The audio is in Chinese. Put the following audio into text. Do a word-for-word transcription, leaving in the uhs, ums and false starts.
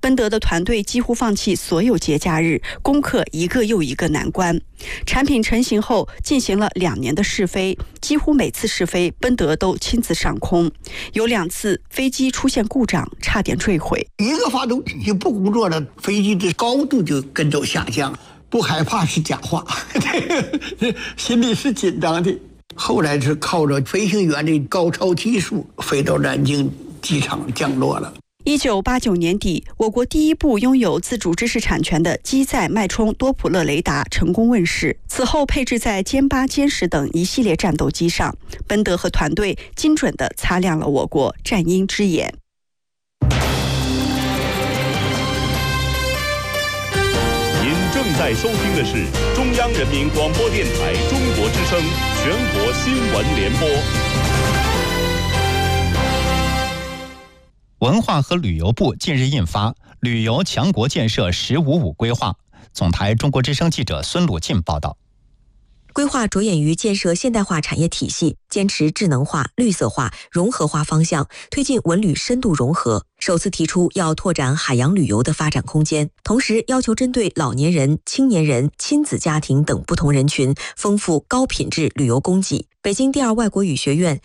奔德的团队几乎放弃所有节假日，攻克一个又一个难关。产品成型后，进行了两年的试飞，几乎每次试飞，奔德都亲自上空。有两次飞机出现故障，差点坠毁。 一个发动机不工作了，飞机的高度就跟着下降。不害怕是假话，心里是紧张的。后来是靠着飞行员的高超技术，飞到南京机场降落了。 一九八九年底，我国第一部拥有自主知识产权的机载脉冲多普勒雷达成功问世。此后配置在歼八、歼十等一系列战斗机上，奔德和团队精准地擦亮了我国战鹰之眼。 正在收听的是中央人民广播电台中国之声全国新闻联播。 文化和旅游部近日印发《旅游强国建设“十五五”规划》。总台中国之声记者孙鲁进报道。 规划着眼于建设现代化产业体系，坚持智能化、绿色化、融合化方向，推进文旅深度融合。首次提出要拓展海洋旅游的发展空间，同时要求针对老年人、青年人、亲子家庭等不同人群，丰富高品质旅游供给。北京第二外国语学院